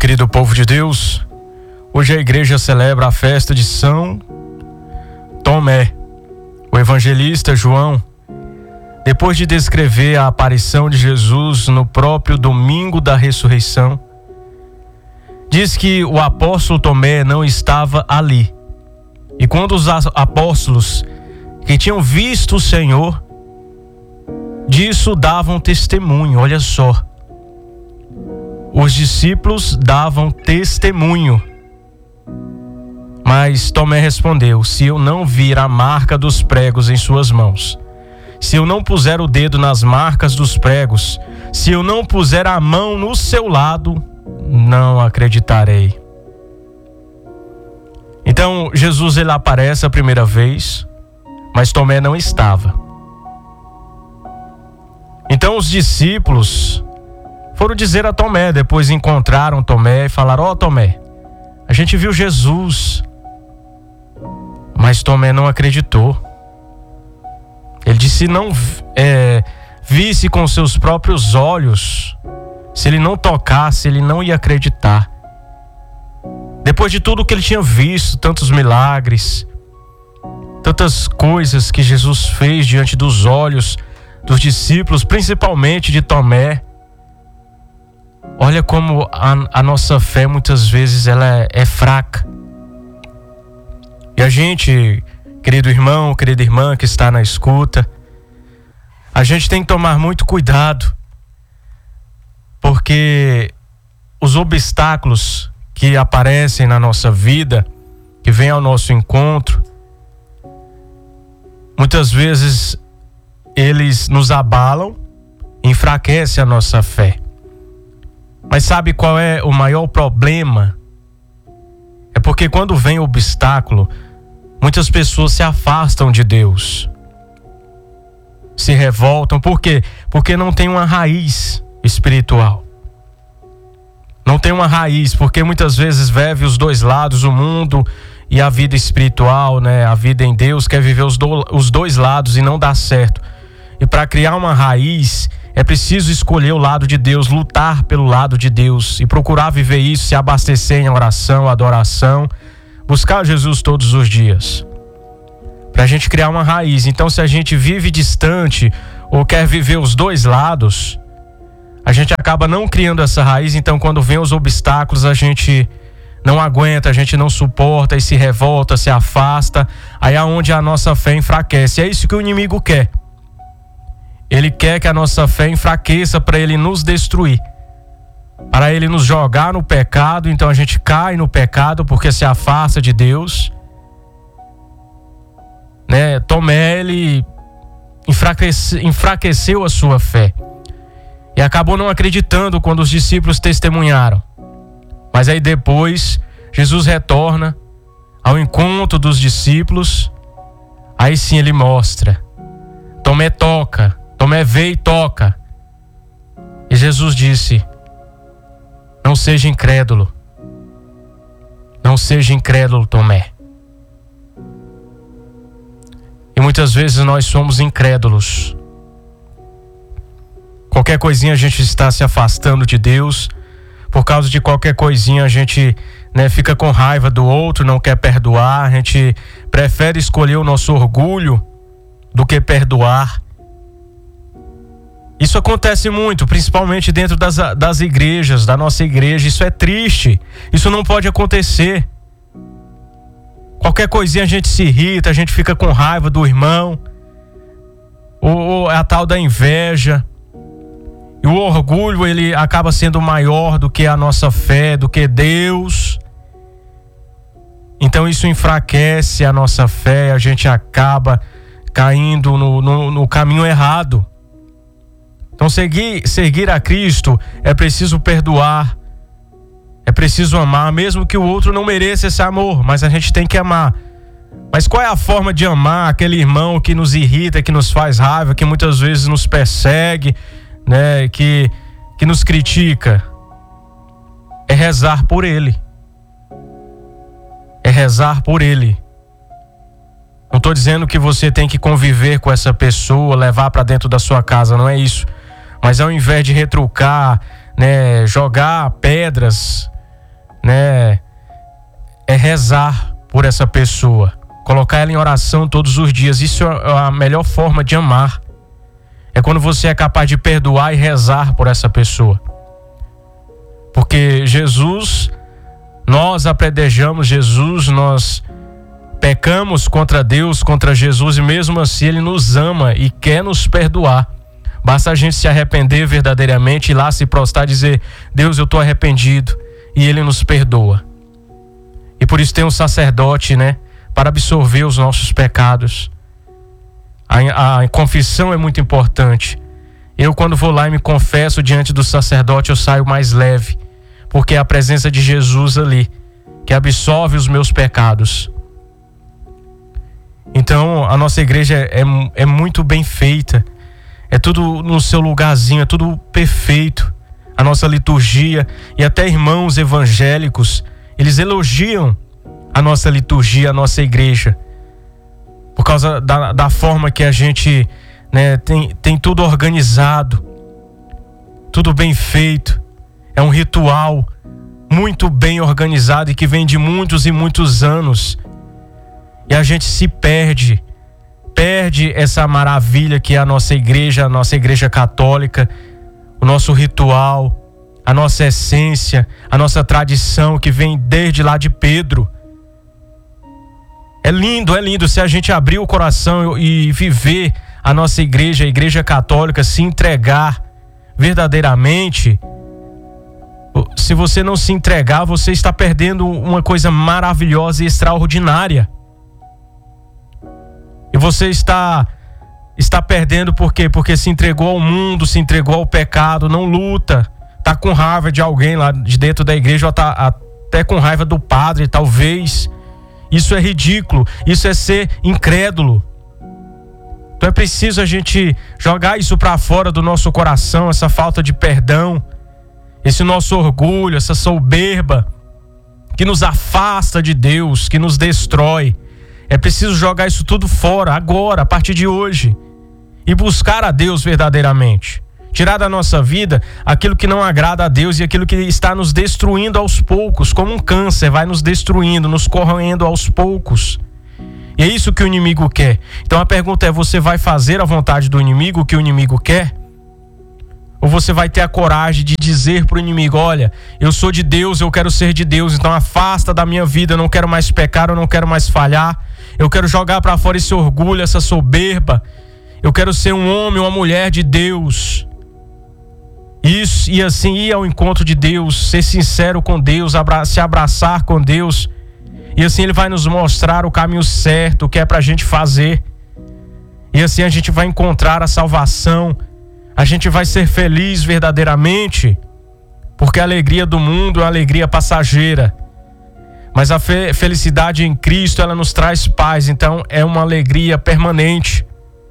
querido povo de Deus, hoje a igreja celebra a festa de São Tomé. O evangelista João, depois de descrever a aparição de Jesus no próprio domingo da ressurreição, diz que o apóstolo Tomé não estava ali. E quando os apóstolos que tinham visto o Senhor, disso davam testemunho. Olha só, os discípulos davam testemunho. Mas Tomé respondeu: se eu não vir a marca dos pregos em suas mãos, se eu não puser o dedo nas marcas dos pregos, se eu não puser a mão no seu lado, não acreditarei. Então Jesus ele aparece a primeira vez, mas Tomé não estava. Então os discípulos foram dizer a Tomé, depois encontraram Tomé e falaram: ó Tomé, a gente viu Jesus. Mas Tomé não acreditou. Ele disse: se não visse com seus próprios olhos, se ele não tocasse, ele não ia acreditar. Depois de tudo que ele tinha visto, tantos milagres, tantas coisas que Jesus fez diante dos olhos dos discípulos, principalmente de Tomé, olha como a nossa fé muitas vezes ela é fraca. E a gente, querido irmão, querida irmã que está na escuta, a gente tem que tomar muito cuidado, porque os obstáculos que aparecem na nossa vida, que vêm ao nosso encontro, muitas vezes eles nos abalam, enfraquecem a nossa fé. Mas sabe qual é o maior problema? É porque quando vem o obstáculo, muitas pessoas se afastam de Deus, se revoltam. Por quê? Porque não tem uma raiz espiritual. Não tem uma raiz, porque muitas vezes vive os dois lados, o mundo e a vida espiritual, né? A vida em Deus, quer viver os dois lados e não dá certo. E para criar uma raiz, é preciso escolher o lado de Deus, lutar pelo lado de Deus e procurar viver isso, se abastecer em oração, adoração, buscar Jesus todos os dias, para a gente criar uma raiz. Então, se a gente vive distante ou quer viver os dois lados, a gente acaba não criando essa raiz. Então, quando vem os obstáculos, a gente não aguenta, a gente não suporta e se revolta, se afasta. Aí é onde a nossa fé enfraquece. É isso que o inimigo quer. Ele quer que a nossa fé enfraqueça para ele nos destruir, para ele nos jogar no pecado. Então a gente cai no pecado porque se afasta de Deus, né? Tomé, ele enfraqueceu a sua fé e acabou não acreditando quando os discípulos testemunharam. Mas aí depois Jesus retorna ao encontro dos discípulos. Aí sim ele mostra: Tomé toca. Tomé vê e toca. E Jesus disse: não seja incrédulo. Não seja incrédulo, Tomé. E muitas vezes nós somos incrédulos. Qualquer coisinha a gente está se afastando de Deus. Por causa de qualquer coisinha a gente, fica com raiva do outro, não quer perdoar. A gente prefere escolher o nosso orgulho do que perdoar. Isso acontece muito, principalmente dentro das igrejas, da nossa igreja. Isso é triste. Isso não pode acontecer. Qualquer coisinha a gente se irrita, a gente fica com raiva do irmão. Ou a tal da inveja. E o orgulho, ele acaba sendo maior do que a nossa fé, do que Deus. Então isso enfraquece a nossa fé, a gente acaba caindo no caminho errado. Então seguir a Cristo é preciso perdoar, é preciso amar, mesmo que o outro não mereça esse amor, mas a gente tem que amar. Mas qual é a forma de amar aquele irmão que nos irrita, que nos faz raiva, que muitas vezes nos persegue, né, que nos critica? É rezar por ele. É rezar por ele. Não estou dizendo que você tem que conviver com essa pessoa, levar para dentro da sua casa, não é isso. Mas ao invés de retrucar, jogar pedras, né, é rezar por essa pessoa, colocar ela em oração todos os dias. Isso é a melhor forma de amar. É quando você é capaz de perdoar e rezar por essa pessoa. Porque Jesus, nós apredejamos Jesus, nós pecamos contra Deus, contra Jesus, e mesmo assim Ele nos ama e quer nos perdoar. Basta a gente se arrepender verdadeiramente, ir lá se prostrar e dizer: Deus, eu estou arrependido, e Ele nos perdoa. E por isso tem um sacerdote, né, para absorver os nossos pecados. A confissão é muito importante. Eu, quando vou lá e me confesso diante do sacerdote, eu saio mais leve, porque é a presença de Jesus ali que absolve os meus pecados. Então a nossa igreja é muito bem feita, é tudo no seu lugarzinho, é tudo perfeito. A nossa liturgia, e até irmãos evangélicos, eles elogiam a nossa liturgia, a nossa igreja, por causa da forma que a gente, né, tem tudo organizado, tudo bem feito. É um ritual muito bem organizado e que vem de muitos e muitos anos. E a gente se perde essa maravilha que é a nossa igreja católica, o nosso ritual, a nossa essência, a nossa tradição que vem desde lá de Pedro. É lindo se a gente abrir o coração e viver a nossa igreja, a igreja católica, se entregar verdadeiramente. Se você não se entregar, você está perdendo uma coisa maravilhosa e extraordinária. E você está perdendo por quê? Porque se entregou ao mundo, se entregou ao pecado, não luta, está com raiva de alguém lá de dentro da igreja, ou está até com raiva do padre, talvez. Isso é ridículo, isso é ser incrédulo. Então é preciso a gente jogar isso para fora do nosso coração, essa falta de perdão, esse nosso orgulho, essa soberba que nos afasta de Deus, que nos destrói. É preciso jogar isso tudo fora, agora, a partir de hoje, e buscar a Deus verdadeiramente. Tirar da nossa vida aquilo que não agrada a Deus e aquilo que está nos destruindo aos poucos, como um câncer, vai nos destruindo, nos corroendo aos poucos. E é isso que o inimigo quer. Então a pergunta é: você vai fazer a vontade do inimigo, o que o inimigo quer? Ou você vai ter a coragem de dizer para o inimigo: olha, eu sou de Deus, eu quero ser de Deus, então afasta da minha vida, eu não quero mais pecar, eu não quero mais falhar, eu quero jogar para fora esse orgulho, essa soberba, eu quero ser um homem, uma mulher de Deus. Isso, e assim ir ao encontro de Deus, ser sincero com Deus, se abraçar com Deus, e assim Ele vai nos mostrar o caminho certo, o que é pra gente fazer, e assim a gente vai encontrar a salvação, a gente vai ser feliz verdadeiramente, porque a alegria do mundo é uma alegria passageira, mas a felicidade em Cristo, ela nos traz paz, então é uma alegria permanente.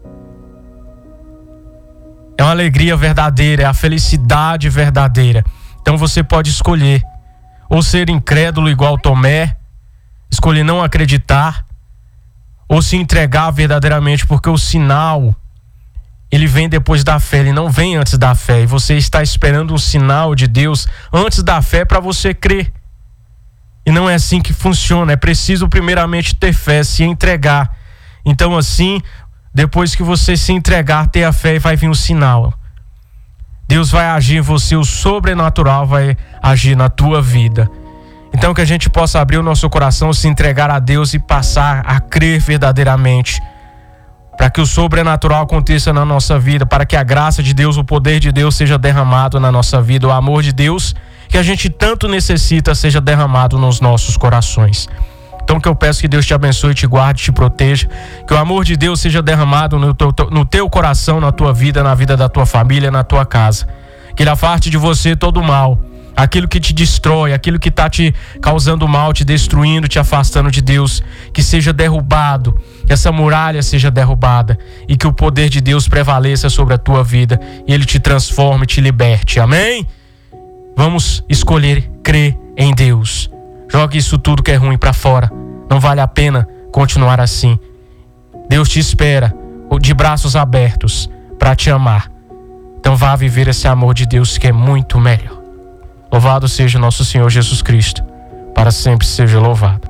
É uma alegria verdadeira, é a felicidade verdadeira. Então você pode escolher ou ser incrédulo igual Tomé, escolher não acreditar, ou se entregar verdadeiramente, porque o sinal, ele vem depois da fé, ele não vem antes da fé. E você está esperando um sinal de Deus antes da fé para você crer. E não é assim que funciona, é preciso primeiramente ter fé, se entregar. Então assim, depois que você se entregar, ter a fé, e vai vir o sinal. Deus vai agir em você, o sobrenatural vai agir na tua vida. Então que a gente possa abrir o nosso coração, se entregar a Deus e passar a crer verdadeiramente, para que o sobrenatural aconteça na nossa vida, para que a graça de Deus, o poder de Deus seja derramado na nossa vida, o amor de Deus que a gente tanto necessita seja derramado nos nossos corações. Então que eu peço que Deus te abençoe, te guarde, te proteja, que o amor de Deus seja derramado no teu coração, na tua vida, na vida da tua família, na tua casa. Que Ele afaste de você todo o mal, aquilo que te destrói, aquilo que está te causando mal, te destruindo, te afastando de Deus, que seja derrubado, que essa muralha seja derrubada e que o poder de Deus prevaleça sobre a tua vida e Ele te transforme, te liberte. Amém? Vamos escolher crer em Deus. Jogue isso tudo que é ruim para fora. Não vale a pena continuar assim. Deus te espera de braços abertos para te amar. Então vá viver esse amor de Deus que é muito melhor. Louvado seja o nosso Senhor Jesus Cristo. para sempre seja louvado.